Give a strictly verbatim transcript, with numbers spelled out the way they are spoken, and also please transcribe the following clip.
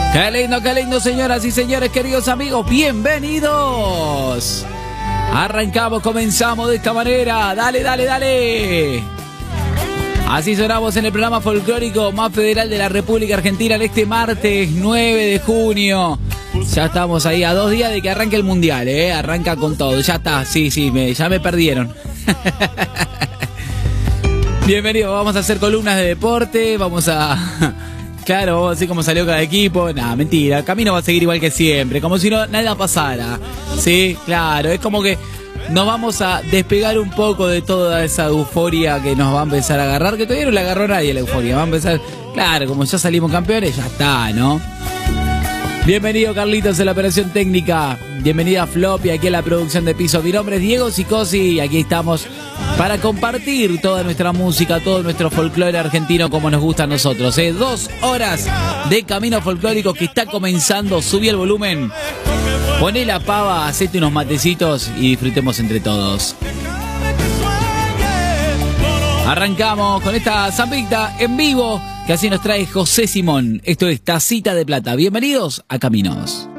Qué lindo, qué lindo, señoras y señores, queridos amigos, bienvenidos. Arrancamos, comenzamos de esta manera. Dale, dale, dale. Así sonamos en el programa folclórico más federal de la República Argentina en este martes nueve de junio. Ya estamos ahí a dos días de que arranque el mundial, ¿eh? Arranca con todo, ya está, sí, sí, me, ya me perdieron. Bienvenidos, vamos a hacer columnas de deporte, vamos a... Claro, así como salió cada equipo. Nah, mentira, el camino va a seguir igual que siempre, como si no nada pasara. Sí, claro, es como que nos vamos a despegar un poco de toda esa euforia que nos va a empezar a agarrar, que todavía no le agarró a nadie la euforia. Va a empezar, claro, como ya salimos campeones, ya está, ¿no? Bienvenido Carlitos en la operación técnica. Bienvenida Floppy aquí en la producción de piso. Mi nombre es Diego Sicosi y aquí estamos para compartir toda nuestra música, todo nuestro folclore argentino como nos gusta a nosotros. ¿eh? Dos horas de camino folclórico que está comenzando. Subí el volumen, poné la pava, hacete unos matecitos y disfrutemos entre todos. Arrancamos con esta zambita en vivo que así nos trae José Simón. Esto es Tacita de Plata. Bienvenidos a Caminos.